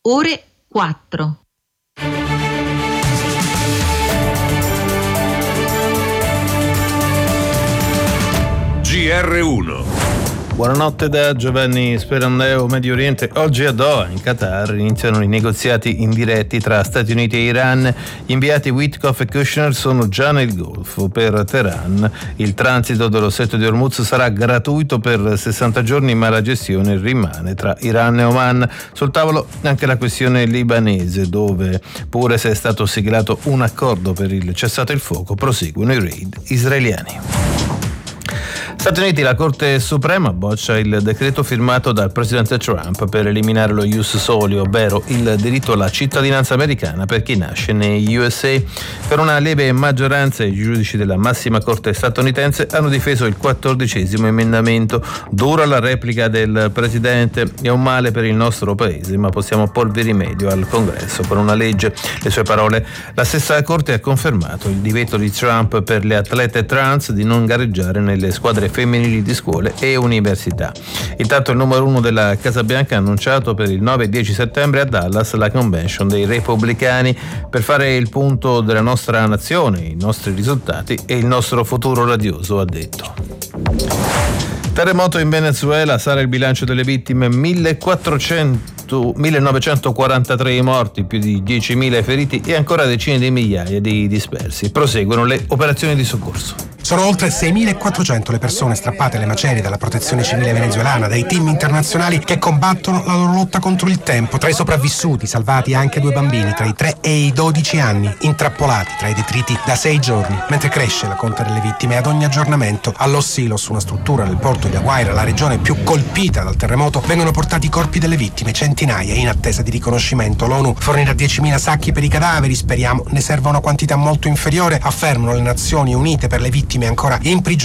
ore 4. GR1. Buonanotte da Giovanni Sperandeo. Medio Oriente. Oggi a Doha, in Qatar, iniziano i negoziati indiretti tra Stati Uniti e Iran. Gli inviati Witkoff e Kushner sono già nel Golfo. Per Teheran il transito dello Stretto di Hormuz sarà gratuito per 60 giorni, ma la gestione rimane tra Iran e Oman. Sul tavolo anche la questione libanese, dove, pure se è stato siglato un accordo per il cessate il fuoco, proseguono i raid israeliani. Stati Uniti, la Corte Suprema boccia il decreto firmato dal presidente Trump per eliminare lo ius soli, ovvero il diritto alla cittadinanza americana per chi nasce negli USA. Per una lieve maggioranza i giudici della massima corte statunitense hanno difeso il 14° emendamento. Dura la replica del presidente: è un male per il nostro paese, ma possiamo porvi rimedio al Congresso con una legge. Le sue parole. La stessa corte ha confermato il divieto di Trump per le atlete trans di non gareggiare nelle squadre femminili di scuole e università. Intanto il numero 1 della Casa Bianca ha annunciato per il 9 e 10 settembre a Dallas la convention dei repubblicani per fare il punto della nostra nazione, i nostri risultati e il nostro futuro radioso, ha detto. Terremoto in Venezuela, sarà il bilancio delle vittime 1943 morti, più di 10.000 feriti e ancora decine di migliaia di dispersi. Proseguono le operazioni di soccorso. Sono oltre 6.400 le persone strappate alle macerie dalla protezione civile venezuelana, dai team internazionali che combattono la loro lotta contro il tempo. Tra i sopravvissuti, salvati anche 2 bambini tra i 3 e i 12 anni, intrappolati tra i detriti da 6 giorni. Mentre cresce la conta delle vittime, ad ogni aggiornamento a Los Silos, una struttura nel porto di La Guaira, la regione più colpita dal terremoto, vengono portati i corpi delle vittime, centinaia in attesa di riconoscimento. L'ONU fornirà 10.000 sacchi per i cadaveri, speriamo ne serva una quantità molto inferiore, affermano le Nazioni Unite per le vittime ancora imprigionate